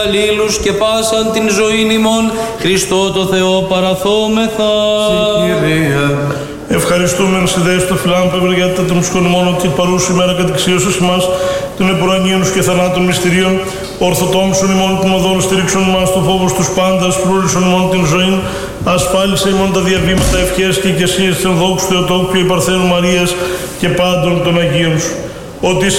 αλλήλους και πάσαν την ζωήν ημών, Χριστό το Θεό παραθόμεθα. Κυρία. Ευχαριστούμεν σε δες το φιλάμπευρο γιατί τα των σχολημών και παρούσου ημέρα κατεξίωσης ημάς των επουρανίων και θανάτων μυστηρίων, ορθοτόμησον ημών την οδόν στηρίξον ημάς το φόβος τους πάντας, φρούρισον ημών την ζωήν, ασφάλισε ημών τα διαβήματα ευχές και οικεσίες της ενδόξου Θεοτόκου και η Παρθένου Μαρίας και πάντων των Αγίων σου. Ότι